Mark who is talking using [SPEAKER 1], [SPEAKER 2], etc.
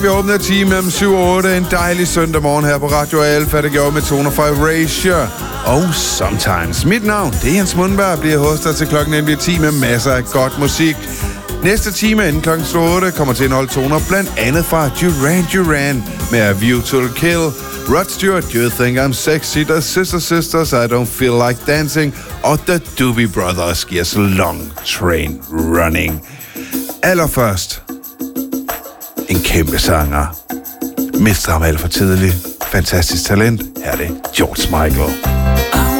[SPEAKER 1] Vi åbner time mellem 7 og 8 en dejlig søndag morgen her på Radio Alfa, det gjorde med Tone of Erasure og Sometimes. Mit navn, det er Jens Mundberg, bliver hos dig til klokken 11:10 med masser af godt musik. Næste time inden klokken 8 kommer til at indeholde toner blandt andet fra Duran Duran med A View to the Kill, Rod Stewart, You Think I'm Sexy, The Sisters, I Don't Feel Like Dancing og The Doobie Brothers giver så Long Train Running. Allerførst en kæmpe sanger. Mister ham alt for tidligt. Fantastisk talent. Her er det George Michael.